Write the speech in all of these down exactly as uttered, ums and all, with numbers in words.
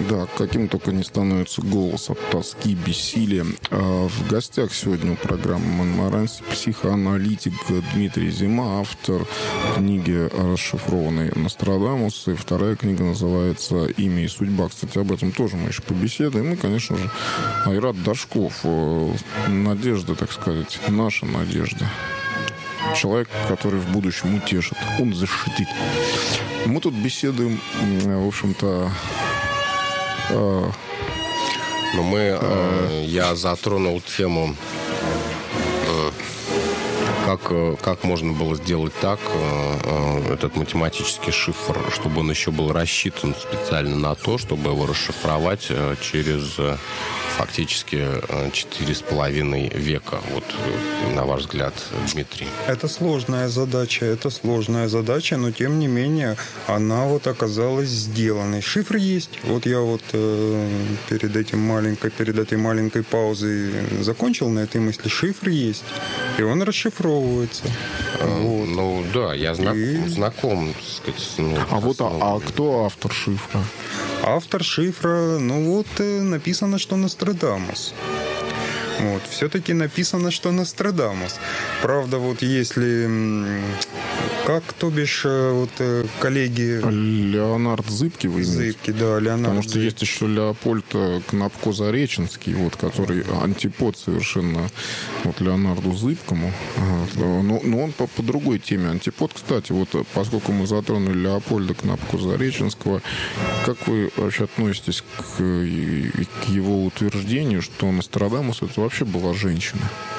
Да, каким только не становится голос от тоски, бессилия. А в гостях сегодня у программы «Монмаранси» психоаналитик Дмитрий Зима, автор книги «Расшифрованный Нострадамус». И вторая книга называется «Имя и судьба». Кстати, об этом тоже мы еще побеседуем. И, конечно же, Айрат Дашков. Надежда, так сказать, наша надежда. Человек, который в будущем утешит. Он защитит. Мы тут беседуем, в общем-то... Но мы... Э, я затронул тему... Э, как, как можно было сделать так, э, этот математический шифр, чтобы он еще был рассчитан специально на то, чтобы его расшифровать э, через... Э, фактически четыре с половиной века. Вот, на ваш взгляд, Дмитрий. Это сложная задача, это сложная задача, но тем не менее она вот оказалась сделанной. Шифр есть. Вот я вот э, перед этим маленькой, перед этой маленькой паузой закончил на этой мысли. Шифр есть, и он расшифровывается. А, вот. Ну да, я знак, и... знаком, так сказать. Ну, а вот а, а кто автор шифра? Автор шифра, ну вот написано, что Нострадамус. Вот, все-таки написано, что Нострадамус. Правда, вот если... Как, то бишь, вот коллеги... Леонард Зыбкий вы имеете? Зыбкий, да, Леонард Потому что Зыбкий. есть еще Леопольд Кнапко-Зареченский, вот, который антипод совершенно вот, Леонарду Зыбкому. Но, но он по, по другой теме антипод. Кстати, вот поскольку мы затронули Леопольда Кнапко-Зареченского, как вы вообще относитесь к, к его утверждению, что Нострадамус это вообще была женщина?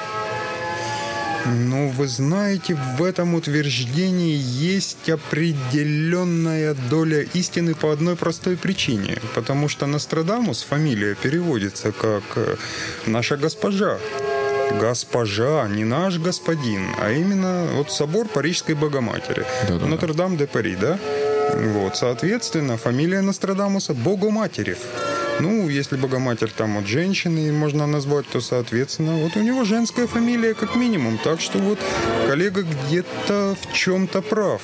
Ну, вы знаете, в этом утверждении есть определенная доля истины по одной простой причине. Потому что Нострадамус, фамилия, переводится как «наша госпожа». Госпожа, не наш господин, а именно вот собор Парижской Богоматери. Да-да-да. Нотр-Дам-де-Пари, да? Вот, соответственно, фамилия Нострадамуса Богоматерев. Ну, если Богоматерь там вот женщины можно назвать, то, соответственно, вот у него женская фамилия как минимум. Так что вот коллега где-то в чем-то прав.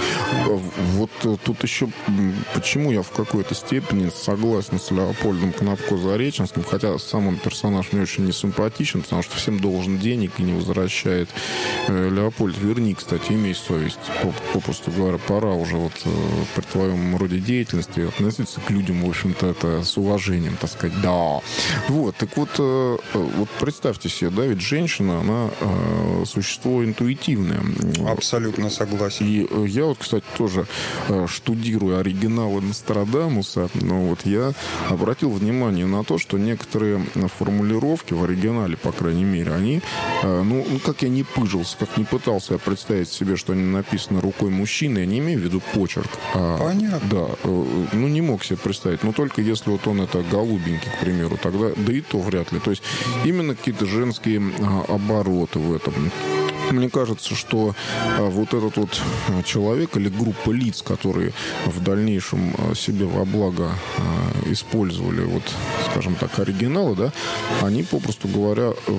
Вот тут еще, почему я в какой-то степени согласен с Леопольдом Кнапко-Зареченским, хотя сам он персонаж мне очень не симпатичен, потому что всем должен денег и не возвращает. Леопольд, верни, кстати, имей совесть. Попросту говоря, пора уже вот при твоем роде деятельности относиться к людям, в общем-то, это с уважением, так сказать, да. Вот, так вот, вот представьте себе, да, ведь женщина, она существо интуитивное. Абсолютно согласен. И я вот, кстати, тоже штудируя оригиналы Нострадамуса, но вот я обратил внимание на то, что некоторые формулировки в оригинале, по крайней мере, они, ну, ну как я не пыжился, как не пытался я представить себе, что они написаны рукой мужчины, я не имею в виду почерк. А, Понятно. Да, ну не мог себе представить, но только если вот он это голубенький, к примеру, тогда, да и то вряд ли. То есть именно какие-то женские обороты в этом. Мне кажется, что а, вот этот вот человек или группа лиц, которые в дальнейшем а, себе во благо а, использовали, вот, скажем так, оригиналы, да, они, попросту говоря, э,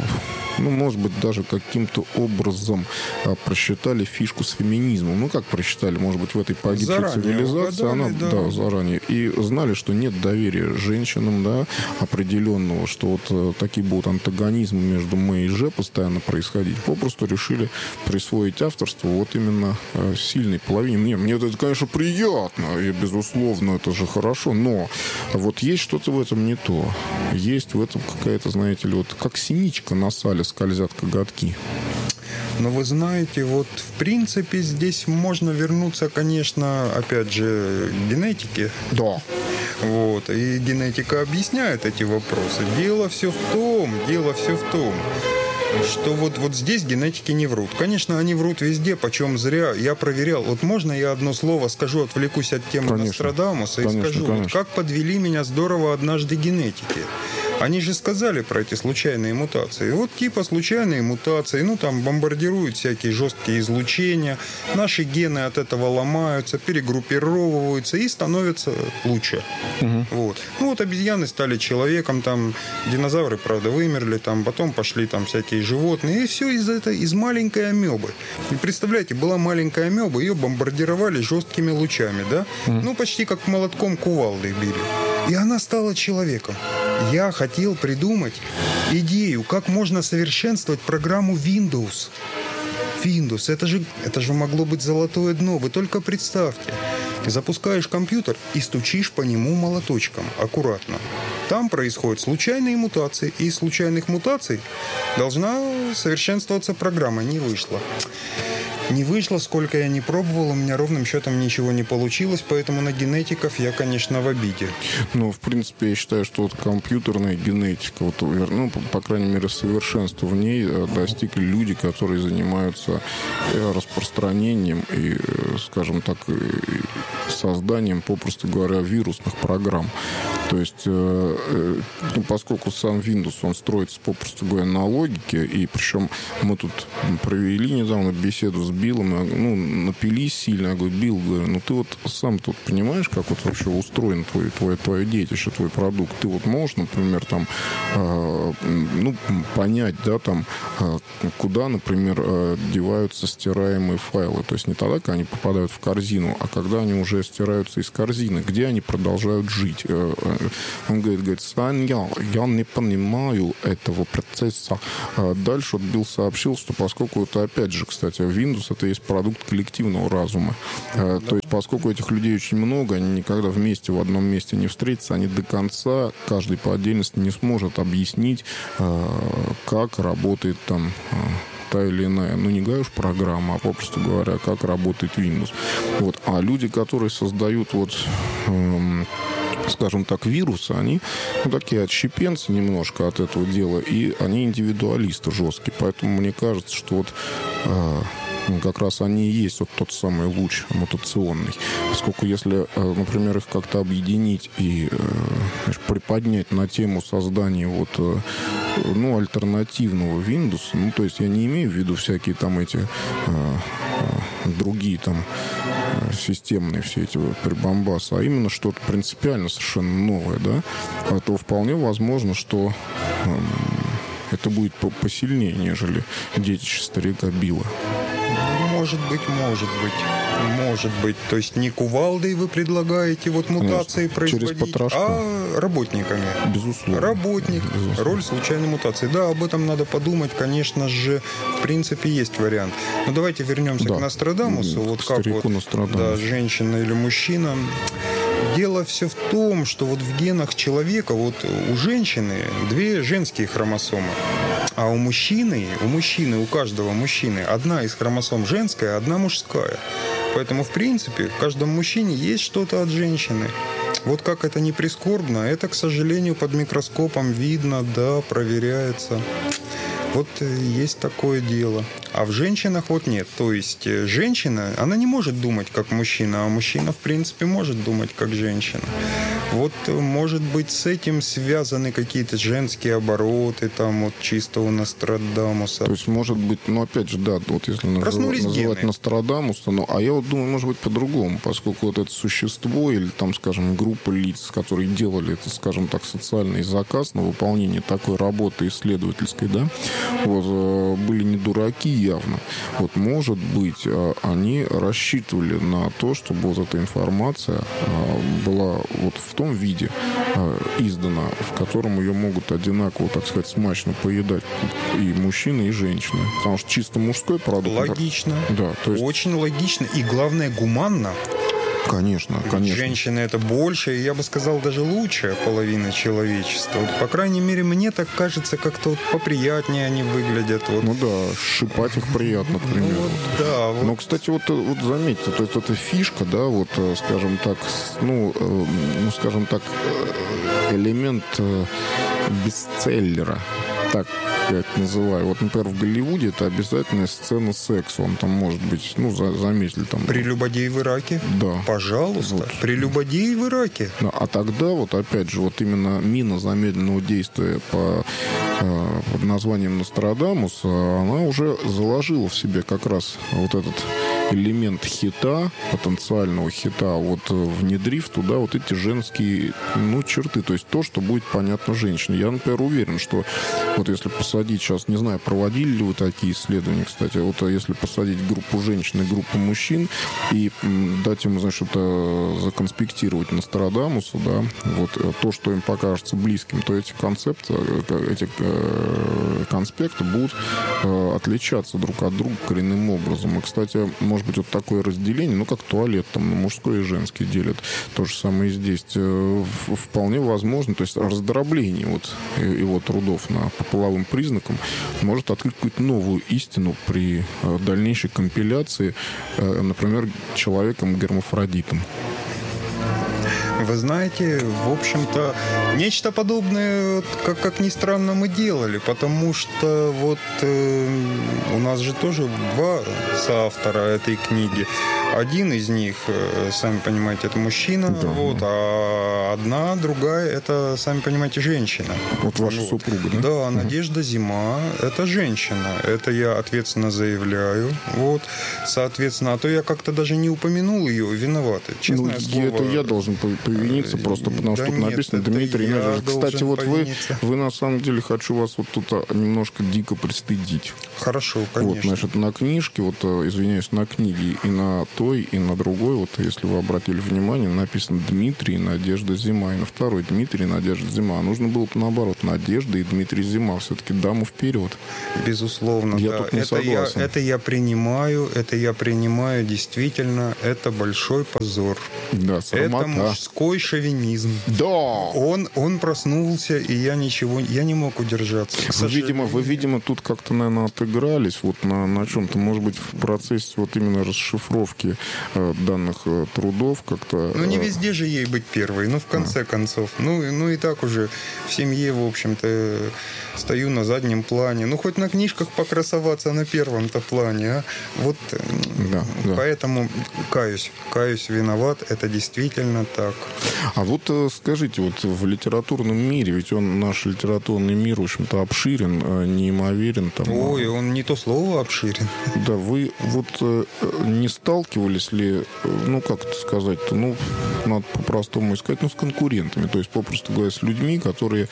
ну, может быть, даже каким-то образом а, просчитали фишку с феминизмом. Ну, как просчитали? Может быть, в этой погибшей заранее цивилизации угадали, она, да. да, заранее. И знали, что нет доверия женщинам, да, определенного, что вот а, такие будут антагонизмы между Мэй и Же постоянно происходить. Попросту решили присвоить авторство вот именно а, сильной половине. Мне, мне это, конечно, приятно, и, безусловно, это же хорошо, но вот есть что-то в этом не то. Есть в этом какая-то, знаете ли, вот как синичка на сале скользят коготки. Но вы знаете, вот в принципе здесь можно вернуться, конечно, опять же, к генетике. Да. Вот. И генетика объясняет эти вопросы. Дело все в том, дело все в том, что вот, вот здесь генетики не врут. Конечно, они врут везде, почем зря. Я проверял. Вот можно я одно слово скажу, отвлекусь от темы конечно. Нострадамуса и конечно, скажу, конечно. Вот как подвели меня здорово однажды генетики. Они же сказали про эти случайные мутации. Вот типа случайные мутации, ну там бомбардируют всякие жесткие излучения, наши гены от этого ломаются, перегруппировываются и становятся лучше. Угу. Вот. Ну вот обезьяны стали человеком, там динозавры, правда, вымерли, там потом пошли там всякие животные, и все из этого, из маленькой амебы. И представляете, была маленькая амеба, ее бомбардировали жесткими лучами, да? Угу. Ну почти как молотком кувалдой били. И она стала человеком. Я хотел придумать идею, как можно совершенствовать программу Windows. Windows, это же, это же могло быть золотое дно. Вы только представьте. Запускаешь компьютер и стучишь по нему молоточком, аккуратно. Там происходят случайные мутации, и из случайных мутаций должна совершенствоваться программа. Не вышло. Не вышло, сколько я не пробовал, у меня ровным счетом ничего не получилось, поэтому на генетиков я, конечно, в обиде. Ну, в принципе, я считаю, что вот компьютерная генетика, вот, ну, по, по крайней мере, совершенства в ней достигли люди, которые занимаются распространением и, скажем так, созданием, попросту говоря, вирусных программ. То есть, ну, поскольку сам Windows, он строится, попросту говоря, на логике, и причем мы тут провели недавно беседу с Биллом, ну, напились сильно. Я говорю, Билл, говорю, ну ты вот сам тут понимаешь, как вот вообще устроен твой, твое, твое детище, твой продукт. Ты вот можешь, например, там, э, ну, понять, да, там, э, куда, например, э, деваются стираемые файлы. То есть не тогда, когда они попадают в корзину, а когда они уже стираются из корзины, где они продолжают жить. Э, э, он говорит, говорит, Саня, я не понимаю этого процесса. А дальше вот Билл сообщил, что поскольку это, опять же, кстати, Windows это есть продукт коллективного разума. Да. То есть, поскольку этих людей очень много, они никогда вместе в одном месте не встретятся, они до конца, каждый по отдельности не сможет объяснить, как работает там та или иная, ну не говорю уж программа, а попросту говоря, как работает Windows. Вот. А люди, которые создают вот... Эм, скажем так, вирусы, они ну, такие отщепенцы немножко от этого дела, и они индивидуалисты жесткие. Поэтому мне кажется, что вот э, как раз они и есть вот тот самый луч мутационный. Поскольку если, э, например, их как-то объединить и э, приподнять на тему создания вот, э, ну, альтернативного Windows, ну, то есть я не имею в виду всякие там эти э, э, другие там системные все эти прибамбасы, а именно что-то принципиально совершенно новое, да, то вполне возможно, что э, это будет посильнее, нежели детище старика Билла. Может быть, может быть. Может быть. То есть не кувалдой вы предлагаете вот мутации Конечно. производить, а работниками. Безусловно. Работник. Безусловно. Роль случайной мутации. Да, об этом надо подумать. Конечно же, в принципе, есть вариант. Но давайте вернемся да. к Нострадамусу. К вот как вот да, женщина или мужчина. Дело все в том, что вот в генах человека, вот у женщины две женские хромосомы, а у мужчины, у мужчины, у каждого мужчины одна из хромосом женская, одна мужская. Поэтому, в принципе, в каждом мужчине есть что-то от женщины. Вот как это ни прискорбно, это, к сожалению, под микроскопом видно, да, проверяется. Вот есть такое дело. А в женщинах вот нет. То есть женщина, она не может думать как мужчина, а мужчина, в принципе, может думать как женщина. Вот, может быть, с этим связаны какие-то женские обороты, там, вот, чисто у Нострадамуса. То есть, может быть, ну, опять же, да, вот если называть, называть Нострадамуса, ну, а я вот думаю, может быть, по-другому, поскольку вот это существо или, там, скажем, группа лиц, которые делали это, скажем так, социальный заказ на выполнение такой работы исследовательской, да, вот, были не дураки явно. Вот, может быть, они рассчитывали на то, чтобы вот эта информация была вот в том виде издана, в котором ее могут одинаково, так сказать, смачно поедать и мужчины, и женщины. Потому что чисто мужской продукт... Логично. Да, то есть... Очень логично. И, главное, гуманно. Конечно, конечно. Женщины это больше, и я бы сказал, даже лучшая половина человечества. Вот, по крайней мере, мне так кажется, как-то вот поприятнее они выглядят. Вот. Ну да, шипать их приятно, к примеру. Ну, вот, да, вот. Но, кстати, вот, вот заметьте, то есть эта фишка, да, вот, скажем так, ну, ну скажем так, элемент бестселлера. так я это называю. Вот, например, в Голливуде это обязательная сцена секса. Он там может быть, ну, за, заметили там. Прелюбодей в Ираке? Да. Пожалуйста. Вот. Прелюбодей в Ираке. Да, а тогда, вот опять же, вот именно мина замедленного действия по, э, под названием Нострадамус, она уже заложила в себе как раз вот этот элемент хита, потенциального хита, вот внедрив туда вот эти женские, ну, черты, то есть то, что будет понятно женщине. Я, например, уверен, что вот если посадить сейчас, не знаю, проводили ли вы такие исследования, кстати, вот если посадить группу женщин и группу мужчин и дать им, значит, что-то законспектировать Нострадамусу, да, вот то, что им покажется близким, то эти концепты, эти конспекты будут отличаться друг от друга коренным образом. И, кстати, может быть, вот такое разделение, ну, как туалет, там, мужской и женский делят. То же самое и здесь. Вполне возможно, то есть раздробление вот его трудов на, по половым признакам может открыть какую-то новую истину при дальнейшей компиляции, например, человеком-гермафродитом. Вы знаете, в общем-то, нечто подобное, как, как ни странно, мы делали, потому что вот э, у нас же тоже два соавтора этой книги. Один из них, сами понимаете, это мужчина, да. Вот, а одна, другая, это, сами понимаете, женщина. Вот ваша вот. Супруга, да? Да, Надежда Зима, это женщина. Это я ответственно заявляю. Вот, соответственно, а то я как-то даже не упомянул ее, виновата. Честное ну, слово. Это я должен повиниться просто, потому да что тут нет, написано Дмитрий Надежда. Кстати, вот вы, вы на самом деле, хочу вас вот тут немножко дико пристыдить. Хорошо, конечно. Вот, значит, на книжке, вот, извиняюсь, на книге и на той, и на другой, вот, если вы обратили внимание, написано Дмитрий Надежда Зима, и на второй Дмитрий Надежда Зима. Нужно было бы наоборот, Надежда и Дмитрий Зима. Все-таки даму вперед. Безусловно, я да. тут не это, согласен. Я, это я принимаю, это я принимаю, действительно, это большой позор. Да, срамота. Это мужской шовинизм. Да! Он, он проснулся, и я ничего, я не мог удержаться. Вы, видимо, вы, видимо, тут как-то, наверное, отыгрались вот на, на чем-то, может быть, в процессе вот именно расшифровки э, данных э, трудов как-то... Ну, не везде же ей быть первой, ну, в конце а. концов. Ну, ну, и так уже в семье, в общем-то, стою на заднем плане. Ну, хоть на книжках покрасоваться на первом-то плане, а? Вот, да, поэтому да. каюсь, каюсь, виноват, это действительно так. А вот скажите, вот в литературном мире, ведь он, наш литературный мир, в общем-то, обширен, неимоверен. Там, Ой, он не то слово обширен. Да, вы вот не сталкивались ли, ну, как это сказать-то, ну, надо по-простому искать, ну, с конкурентами, то есть, попросту говоря, с людьми, которые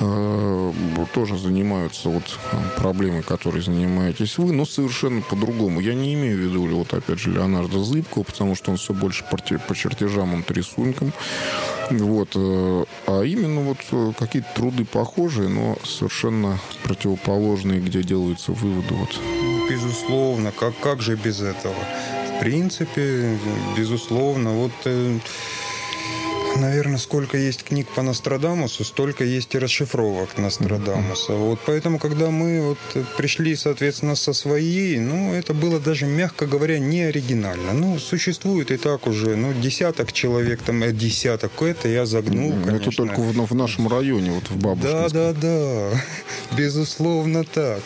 э, тоже занимаются вот проблемой, которой занимаетесь вы, но совершенно по-другому. Я не имею в виду, вот, опять же, Леонардо Зыбкова, потому что он все больше по, по чертежам, он рисункам. Вот. А именно вот какие-то труды похожие, но совершенно противоположные, где делаются выводы. Вот. Безусловно. Как, как же без этого? В принципе, безусловно. Вот, наверное, сколько есть книг по Нострадамусу, столько есть и расшифровок Нострадамуса. Вот поэтому, когда мы вот пришли, соответственно, со своей, ну, это было даже, мягко говоря, не оригинально. Ну, существует и так уже, ну, десяток человек, там, э, десяток, это я загнул, конечно. Это только в, в нашем районе, вот в Бабушкинском. Да, да, да. Безусловно, так.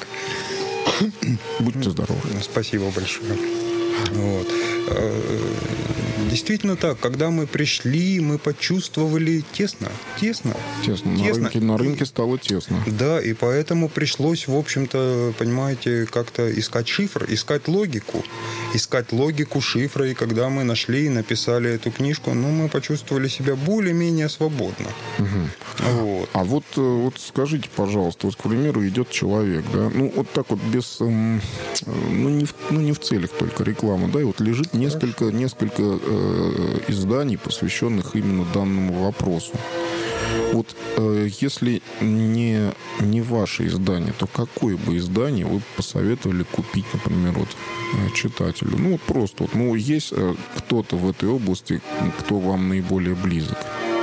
Будьте здоровы. Спасибо большое. Вот. Действительно так, когда мы пришли, мы почувствовали тесно, тесно. Тесно, тесно. На, рынке, на рынке стало тесно. Да, и поэтому пришлось, в общем-то, понимаете, как-то искать шифр, искать логику, искать логику шифра, и когда мы нашли и написали эту книжку, ну, мы почувствовали себя более-менее свободно. Угу. Вот. А вот, вот скажите, пожалуйста, вот, к примеру, идет человек, да, ну, вот так вот без, ну, не в, ну, не в целях только рекламы, да, и вот лежит несколько, несколько э, изданий, посвященных именно данному вопросу. Вот э, если не, не ваше издание, то какое бы издание вы посоветовали купить, например, вот, э, читателю? Ну, вот просто, вот, ну, есть э, кто-то в этой области, кто вам наиболее близок?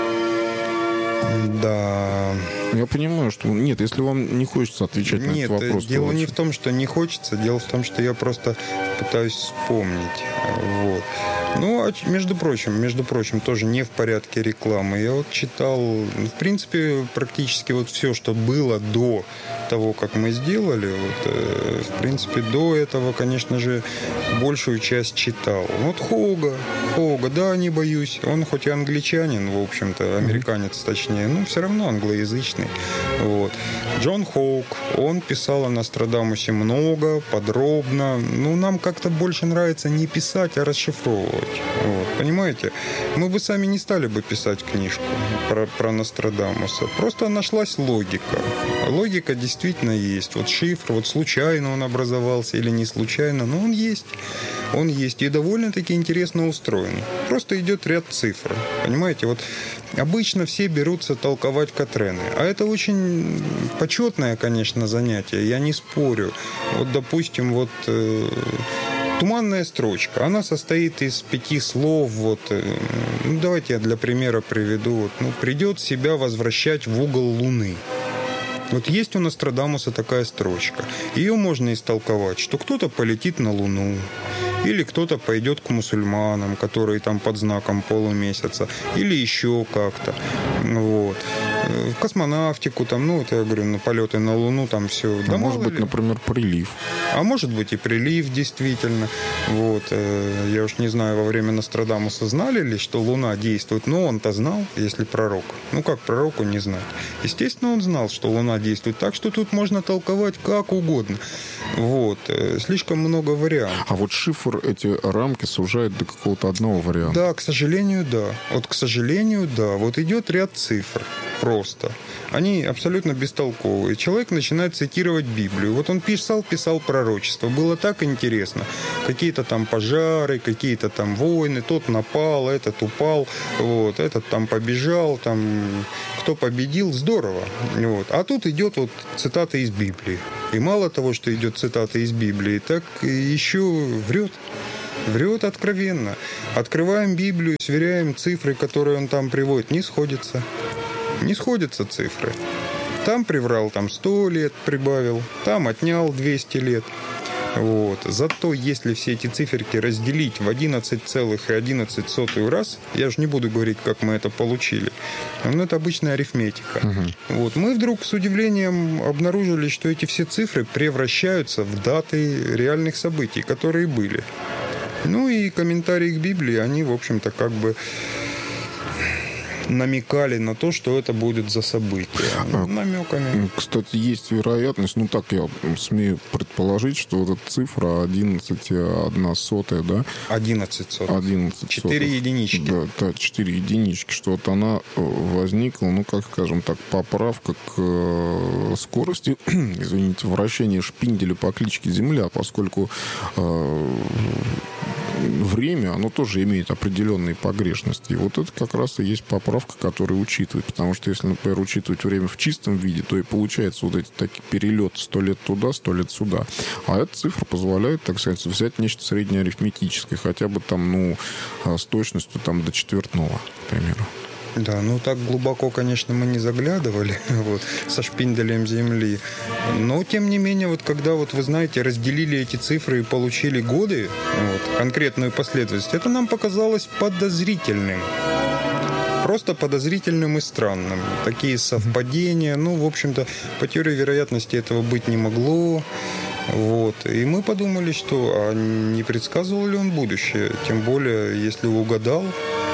Да. Я понимаю, что... Нет, если вам не хочется отвечать на Нет, этот вопрос... Нет, дело то... не в том, что не хочется. Дело в том, что я просто пытаюсь вспомнить. Вот. Ну, а между прочим, между прочим, тоже не в порядке рекламы. Я вот читал, в принципе, практически вот все, что было до того, как мы сделали, вот, в принципе, до этого, конечно же, большую часть читал. Вот Хоуга, Хоуга, да, не боюсь, он хоть и англичанин, в общем-то, американец точнее, но все равно англоязычный. Вот. Джон Хоук, он писал о Нострадамусе много, подробно. Ну, нам как-то больше нравится не писать, а расшифровывать. Вот. Понимаете? Мы бы сами не стали бы писать книжку про, про Нострадамуса. Просто нашлась логика. Логика действительно есть. Вот шифр, вот случайно он образовался или не случайно, но он есть. Он есть и довольно-таки интересно устроен. Просто идет ряд цифр. Понимаете? Вот обычно все берутся толковать Катрены. А это очень почетное, конечно, занятие. Я не спорю. Вот, допустим, вот... Э, туманная строчка. Она состоит из пяти слов. Вот, ну, давайте я для примера приведу. Вот, ну, придет себя возвращать в угол Луны. Вот есть у Нострадамуса такая строчка. Ее можно истолковать, что кто-то полетит на Луну, или кто-то пойдет к мусульманам, которые там под знаком полумесяца, или еще как-то. Вот. В космонавтику, там, ну, вот я говорю, на полеты на Луну, там все. А да может быть, ли? Например, прилив. А может быть и прилив, действительно. Вот. Я уж не знаю, во время Нострадамуса знали ли, что Луна действует. Но он-то знал, если пророк. Ну, как пророку не знать? Естественно, он знал, что Луна действует так, что тут можно толковать как угодно. Вот. Слишком много вариантов. А вот шифр эти рамки сужает до какого-то одного варианта. Да, к сожалению, да. Вот, к сожалению, да. Вот идет ряд цифр. Просто. Они абсолютно бестолковые. Человек начинает цитировать Библию. Вот он писал, писал пророчество. Было так интересно. Какие-то там пожары, какие-то там войны. Тот напал, этот упал, вот, этот там побежал, там кто победил. Здорово. Вот. А тут идет вот цитата из Библии. И мало того, что идет цитата из Библии, так еще врет. Врет откровенно. Открываем Библию, сверяем цифры, которые он там приводит. Не сходятся. Не сходятся цифры. Там приврал, там сто лет прибавил, там отнял двести лет. Вот. Зато если все эти циферки разделить в одиннадцать целых одиннадцать сотых раз, я же не буду говорить, как мы это получили, но это обычная арифметика. Угу. Вот. Мы вдруг с удивлением обнаружили, что эти все цифры превращаются в даты реальных событий, которые были. Ну и комментарии к Библии, они, в общем-то, как бы намекали на то, что это будет за событие. А, намеками. Кстати, есть вероятность, ну так я смею предположить, что вот эта цифра одиннадцать одна сотая, да? одиннадцать сотых. одиннадцать четыре единички. Да, да, четыре единички, что вот она возникла, ну, как скажем так, поправка к скорости, извините, вращения шпинделя по кличке Земля, поскольку э, время, оно тоже имеет определенные погрешности. И вот это как раз и есть поправка, которая учитывает. Потому что если, например, учитывать время в чистом виде, то и получается вот эти такие перелеты сто лет туда, сто лет сюда. А эта цифра позволяет, так сказать, взять нечто среднеарифметическое, хотя бы там, ну, с точностью там до четвертного, к примеру. Да, ну так глубоко, конечно, мы не заглядывали вот, со шпинделем Земли. Но, тем не менее, вот когда, вот, вы знаете, разделили эти цифры и получили годы, вот, конкретную последовательность, это нам показалось подозрительным. Просто подозрительным и странным. Такие совпадения, ну, в общем-то, по теории вероятности этого быть не могло. Вот. И мы подумали, что а не предсказывал ли он будущее? Тем более, если угадал,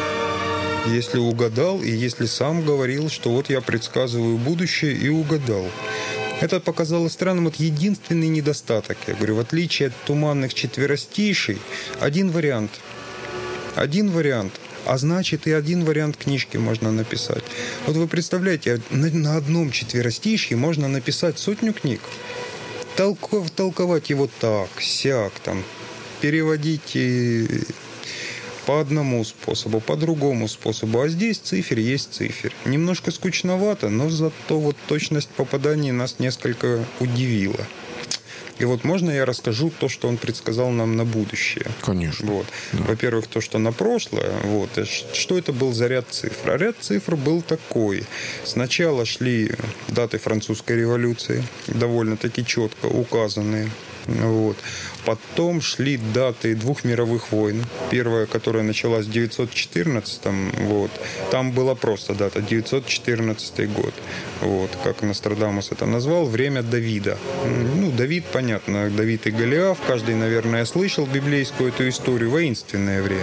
если угадал, и если сам говорил, что вот я предсказываю будущее, и угадал. Это показалось странным. Вот единственный недостаток, я говорю, в отличие от туманных четверостишей, один вариант. Один вариант. А значит, и один вариант книжки можно написать. Вот вы представляете, на, на одном четверостишье можно написать сотню книг. Толков, толковать его так, сяк, там, переводить и... по одному способу, по другому способу. А здесь цифр есть цифр. Немножко скучновато, но зато вот точность попаданий нас несколько удивила. И вот можно я расскажу то, что он предсказал нам на будущее? Конечно. Вот. Да. Во-первых, то, что на прошлое. Вот. Что это был за ряд цифр? А ряд цифр был такой. Сначала шли даты французской революции, довольно-таки четко указанные. Вот. Потом шли даты двух мировых войн. Первая, которая началась в девятьсот четырнадцатом, вот, там была просто дата девятьсот четырнадцатый год. Вот, как Нострадамус это назвал, время Давида. Ну, Давид, понятно, Давид и Голиаф. Каждый, наверное, слышал библейскую эту историю. Воинственное время.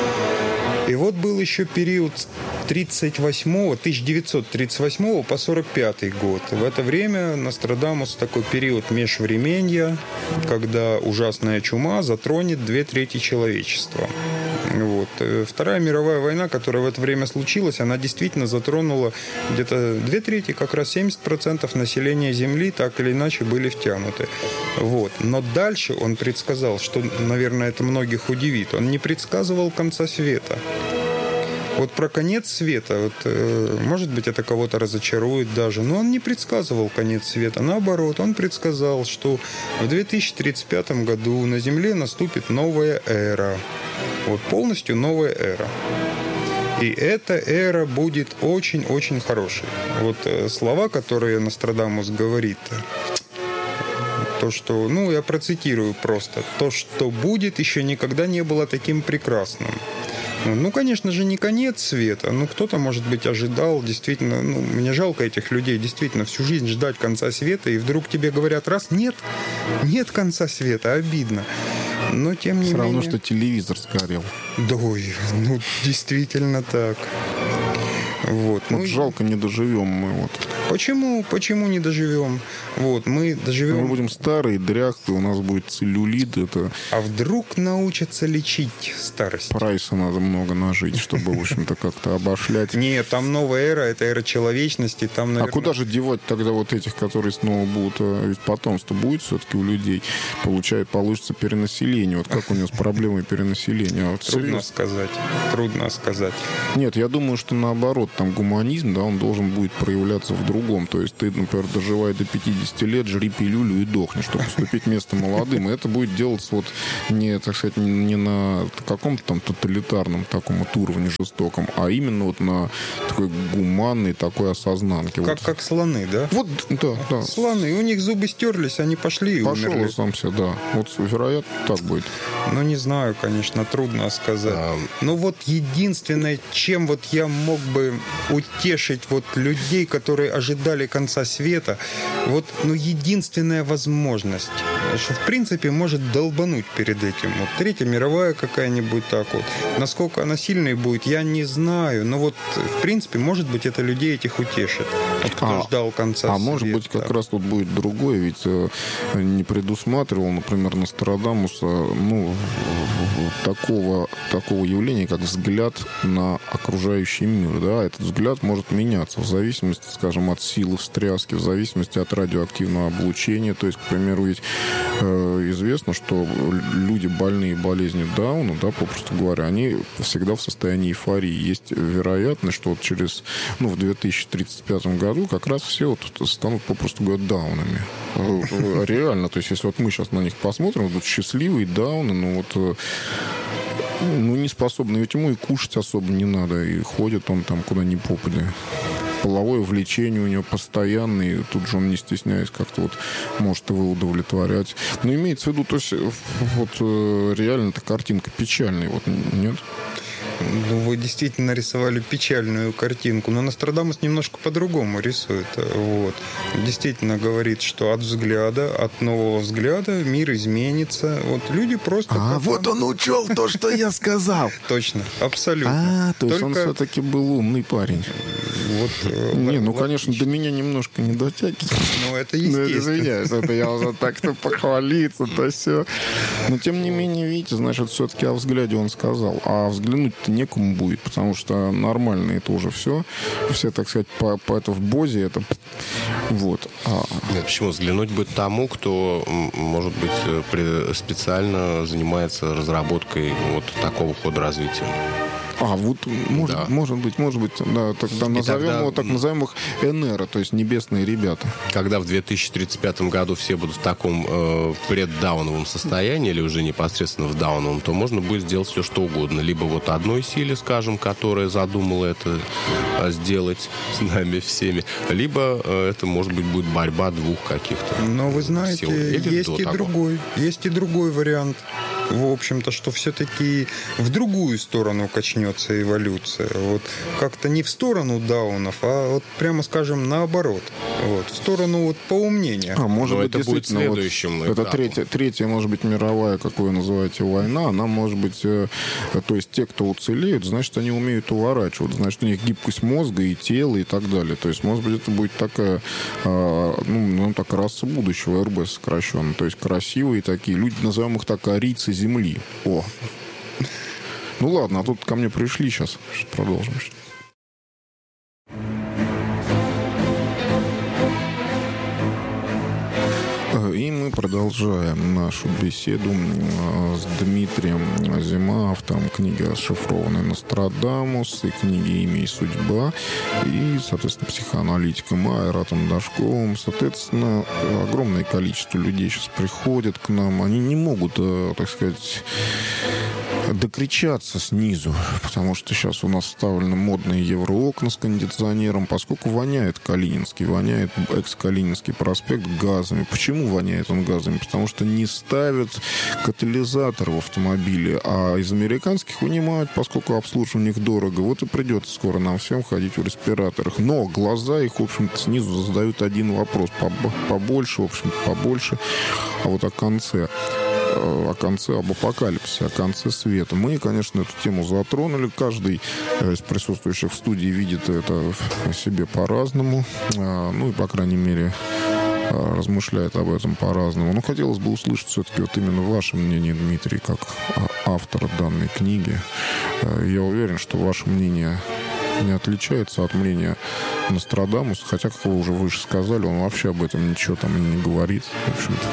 И вот был еще период тридцать восьмого, тысяча девятьсот тридцать восьмого по сорок пятый год. В это время Нострадамус такой период межвременья, когда ужасная чума затронет две трети человечества. Вот. Вторая мировая война, которая в это время случилась, она действительно затронула где-то две трети, как раз семьдесят процентов населения Земли так или иначе были втянуты. Вот. Но дальше он предсказал, что, наверное, это многих удивит, он не предсказывал конца света. Вот про конец света, вот, э, может быть, это кого-то разочарует даже, но он не предсказывал конец света. Наоборот, он предсказал, что в две тысячи тридцать пятом году на Земле наступит новая эра. Вот полностью новая эра. И эта эра будет очень-очень хорошей. Вот э, слова, которые Нострадамус говорит, то, что, ну, я процитирую просто, то, что будет, еще никогда не было таким прекрасным. Ну, конечно же, не конец света. Ну, кто-то, может быть, ожидал, действительно, ну, мне жалко этих людей, действительно, всю жизнь ждать конца света, и вдруг тебе говорят, раз, нет, нет конца света, обидно. Но, тем не менее... Все равно, что телевизор сгорел. Да, ой, ну, действительно так. Вот, вот ну, жалко, не доживем мы. Вот. Почему? Почему не доживем? Вот, мы доживем... Мы будем старые, дряхлые, у нас будет целлюлит. Это... А вдруг научатся лечить старость? Прайса надо много нажить, чтобы, в общем-то, как-то обошлять. Нет, там новая эра, это эра человечности. Там, наверное... А куда же девать тогда вот этих, которые снова будут... Ведь потомство будет все-таки у людей. Получает, получится перенаселение. Вот как у него с проблемой перенаселения? Вот трудно серьезно? сказать. Трудно сказать. Нет, я думаю, что наоборот, там гуманизм, да, он должен будет проявляться в другом. То есть ты, например, доживая до пятидесяти лет, жри пилюлю и дохни, чтобы уступить место молодым. И это будет делаться вот не, так сказать, не на каком-то там тоталитарном таком вот уровне жестоком, а именно вот на такой гуманной такой осознанке. Как, вот. как слоны, да? Вот, да, да. Слоны, у них зубы стерлись, они пошли и Пошел умерли. сам себе, да. Вот, вероятно, так будет. Ну, не знаю, конечно, трудно сказать. А... Но вот единственное, чем вот я мог бы утешить вот людей, которые ожидали конца света, вот, ну, единственная возможность, что, в принципе, может долбануть перед этим. Вот Третья мировая какая-нибудь так вот. Насколько она сильной будет, я не знаю. Но вот, в принципе, может быть, это людей этих утешит. Вот кто а, ждал конца а света. А может быть, как раз тут будет другое, ведь э, не предусматривал, например, Нострадамуса, ну, такого, такого явления, как взгляд на окружающий мир, да, этот взгляд может меняться в зависимости, скажем, от силы встряски, в зависимости от радиоактивного облучения. То есть, к примеру, ведь э, известно, что люди, больные болезнью Дауна, да, попросту говоря, они всегда в состоянии эйфории. Есть вероятность, что вот через, ну, в две тысячи тридцать пятом году как раз все вот станут, попросту говоря, даунами. Реально, то есть, если вот мы сейчас на них посмотрим, вот счастливые дауны, ну вот, ну, не способны, ведь ему и кушать особо не надо, и ходит он там куда ни попадя. Половое влечение у него постоянное, и тут же он, не стесняясь, как-то вот может его удовлетворять. Но имеется в виду, то есть, вот реально-то картинка печальная, вот, нет? Ну, вы действительно рисовали печальную картинку, но Нострадамус немножко по-другому рисует. Вот. Действительно говорит, что от взгляда, от нового взгляда мир изменится. Вот люди просто... А, вот он учел то, что я сказал. Точно, абсолютно. А, то есть он все-таки был умный парень. Вот, не, ну, конечно, до меня немножко не дотягивает. Ну, это естественно. Извиняюсь, это я уже так-то похвалиться, то все. Но, тем не менее, видите, значит, все-таки о взгляде он сказал. А взглянуть-то некому будет, потому что нормально это уже все. Все, так сказать, по, по это в бозе это... Вот. А... Нет, почему? Взглянуть будет тому, кто, может быть, специально занимается разработкой вот такого хода развития. А, вот может, да. может быть, может быть, да, тогда назовем, тогда, его, так назовем их Энера, то есть небесные ребята. Когда в две тысячи тридцать пятом году все будут в таком э, преддауновом состоянии или уже непосредственно в дауновом, то можно будет сделать все, что угодно. Либо вот одной силе, скажем, которая задумала это э, сделать с нами всеми, либо э, это, может быть, будет борьба двух каких-то. Но вы знаете, есть и того. другой, есть и другой вариант. В общем-то, что все-таки в другую сторону качнется эволюция. Вот как-то не в сторону даунов, а вот прямо скажем наоборот. Вот, в сторону вот поумнения. А может Но быть, это будет следующим вот, это третья, третья, может быть, мировая, как вы называете, война, она может быть, э, то есть те, кто уцелеют, значит, они умеют уворачивать, значит, у них гибкость мозга и тела и так далее. То есть, может быть, это будет такая, э, ну, ну, так, раса будущего, эр бэ сокращенно. То есть красивые такие люди, назовем их так, арийцы Земли. О. Ну ладно, а тут ко мне пришли сейчас. Продолжим. И мы продолжаем нашу беседу с Дмитрием Азимовым, автором книги «Расшифрованный Нострадамус» и книги «Имя и судьба», и, соответственно, психоаналитиком Айратом Дашковым. Соответственно, огромное количество людей сейчас приходят к нам. Они не могут, так сказать, докричаться снизу, потому что сейчас у нас вставлены модные евроокна с кондиционером, поскольку воняет Калининский, воняет экс-Калининский проспект газами. Почему воняет он газами? Потому что не ставят катализатор в автомобиле, а из американских вынимают, поскольку обслуживание их дорого. Вот и придется скоро нам всем ходить в респираторах. Но глаза их, в общем-то, снизу задают один вопрос. Побольше, в общем-то, побольше. А вот о конце... о конце, об апокалипсисе, о конце света. Мы, конечно, эту тему затронули. Каждый из присутствующих в студии видит это себе по-разному. Ну и, по крайней мере, размышляет об этом по-разному. Но хотелось бы услышать все-таки вот именно ваше мнение, Дмитрий, как автора данной книги. Я уверен, что ваше мнение не отличается от мнения Нострадамуса, хотя, как вы уже выше сказали, он вообще об этом ничего там и не говорит. В общем-то,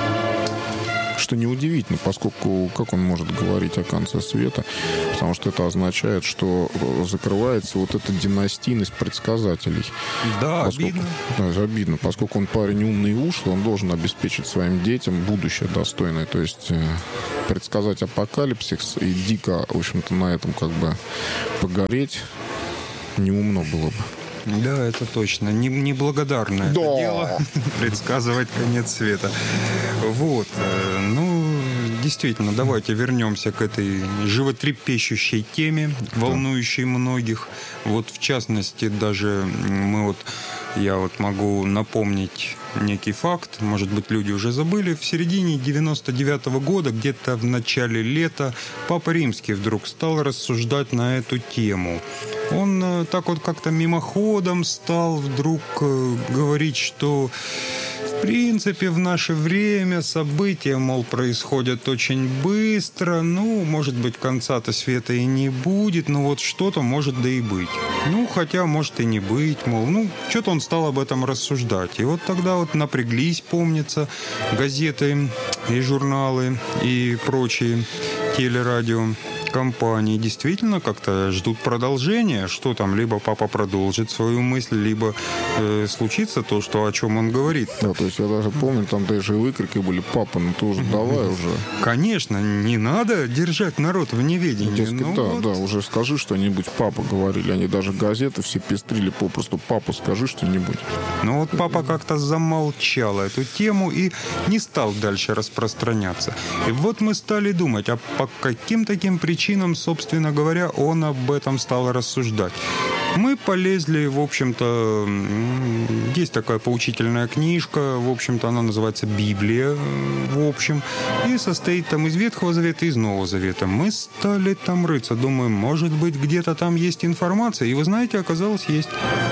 что неудивительно, поскольку как он может говорить о конце света, потому что это означает, что закрывается вот эта династийность предсказателей. Да, поскольку, обидно. Да, обидно. Поскольку он парень умный и ушлый, он должен обеспечить своим детям будущее достойное. То есть предсказать апокалипсис и дико, в общем-то, на этом как бы погореть неумно было бы. Да, это точно. Неблагодарное да. это дело предсказывать конец света. Вот. Ну, действительно, давайте вернемся к этой животрепещущей теме, волнующей многих. Вот, в частности, даже мы вот, я вот могу напомнить некий факт, может быть, люди уже забыли, в середине девяносто девятого года, где-то в начале лета, Папа Римский вдруг стал рассуждать на эту тему. Он так вот как-то мимоходом стал вдруг говорить, что в принципе в наше время события, мол, происходят очень быстро, ну, может быть, конца-то света и не будет, но вот что-то может да и быть. Ну, хотя может и не быть, мол, ну, что-то он стал об этом рассуждать. И вот тогда вот напряглись, помнится, газеты и журналы и прочие телерадио компании действительно как-то ждут продолжения, что там либо папа продолжит свою мысль, либо э, случится то, что, о чем он говорит. Да, то есть я даже помню, там даже выкрики были: папа, ну ты уже давай уже. Конечно, не надо держать народ в неведении. Дескать, ну, да, вот. да, уже скажи что-нибудь, папа, говорили. Они даже газеты все пестрили попросту: папа, скажи что-нибудь. Ну вот папа как-то замолчал эту тему и не стал дальше распространяться. И вот мы стали думать, а по каким таким причинам, собственно говоря, он об этом стал рассуждать. Мы полезли, в общем-то, есть такая поучительная книжка, в общем-то, она называется «Библия», в общем, и состоит там из Ветхого Завета и из Нового Завета. Мы стали там рыться, думаем, может быть, где-то там есть информация, и вы знаете, оказалось, есть.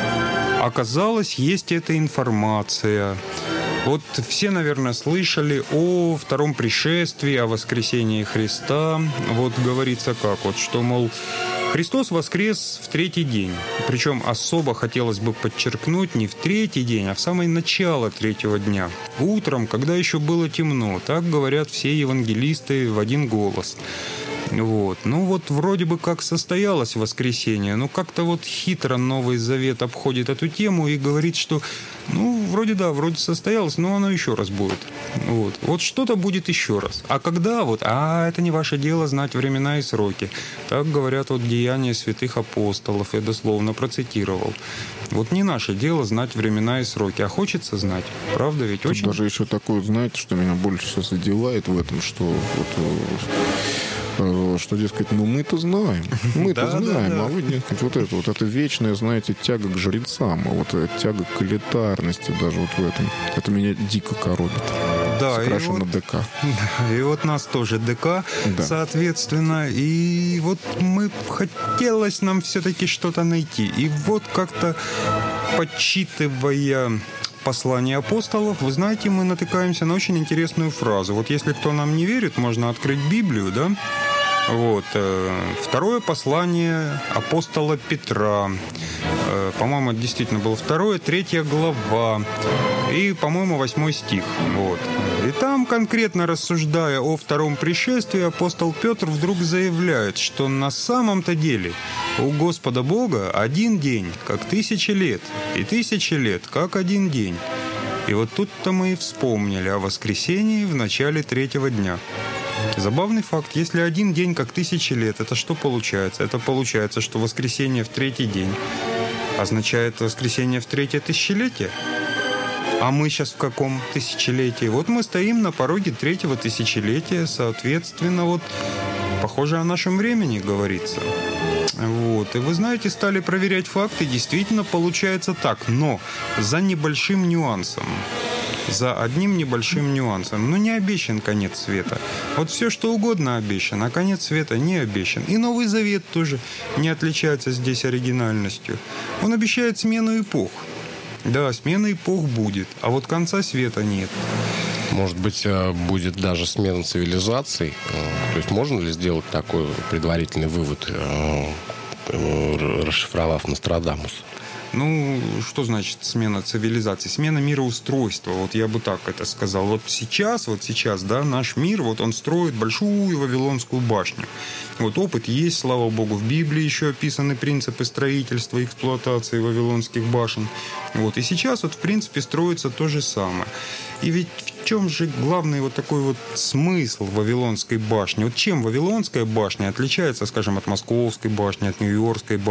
Оказалось, есть эта информация. Вот все, наверное, слышали о втором пришествии, о воскресении Христа. Вот говорится как, вот что, мол, Христос воскрес в третий день. Причем особо хотелось бы подчеркнуть не в третий день, а в самое начало третьего дня. Утром, когда еще было темно. Так говорят все евангелисты в один голос. Вот. Ну вот вроде бы как состоялось воскресение, но как-то вот хитро Новый Завет обходит эту тему и говорит, что ну вроде да, вроде состоялось, но оно еще раз будет. Вот, вот что-то будет еще раз. А когда вот, а это не ваше дело знать времена и сроки. Так говорят вот деяния святых апостолов, я дословно процитировал. Вот не наше дело знать времена и сроки, а хочется знать. Правда ведь? Очень... Даже еще такое, знаете, что меня больше всего задевает в этом, что вот, что, дескать, ну мы-то знаем, мы-то Да, знаем, да, да. а вы, дескать, вот это, вот это вечная, знаете, тяга к жрецам, а вот тяга к элитарности даже вот в этом, это меня дико коробит. Да, и Скрашено вот, ДК. да, и вот нас тоже ДК, Да. соответственно, и вот мы хотелось нам все-таки что-то найти, и вот как-то подсчитывая послание апостолов, вы знаете, мы натыкаемся на очень интересную фразу. Вот если кто нам не верит, можно открыть Библию, да? Вот. э, Второе послание апостола Петра. Э, По-моему, это действительно было второе, третья глава. И, по-моему, восьмой стих. Вот. И там, конкретно рассуждая о втором пришествии, апостол Петр вдруг заявляет, что на самом-то деле у Господа Бога один день, как тысячи лет, и тысячи лет, как один день. И вот тут-то мы и вспомнили о воскресении в начале третьего дня. Забавный факт. Если один день как тысячи лет, это что получается? Это получается, что воскресенье в третий день означает воскресенье в третье тысячелетие. А мы сейчас в каком тысячелетии? Вот мы стоим на пороге третьего тысячелетия, соответственно, вот похоже о нашем времени говорится. Вот. И вы знаете, стали проверять факты, действительно получается так, но за небольшим нюансом. За одним небольшим нюансом. Ну, не обещан конец света. Вот все, что угодно обещано, а конец света не обещан. И Новый Завет тоже не отличается здесь оригинальностью. Он обещает смену эпох. Да, смена эпох будет, а вот конца света нет. Может быть, будет даже смена цивилизаций? То есть можно ли сделать такой предварительный вывод, расшифровав Нострадамуса? Ну, что значит смена цивилизации? Смена мироустройства, вот я бы так это сказал. Вот сейчас, вот сейчас, да, наш мир, вот он строит большую Вавилонскую башню. Вот опыт есть, слава богу, в Библии еще описаны принципы строительства и эксплуатации вавилонских башен. Вот, и сейчас вот, в принципе, строится то же самое. И ведь в чем же главный вот такой вот смысл Вавилонской башни? Вот чем Вавилонская башня отличается, скажем, от Московской башни, от Нью-Йоркской башни?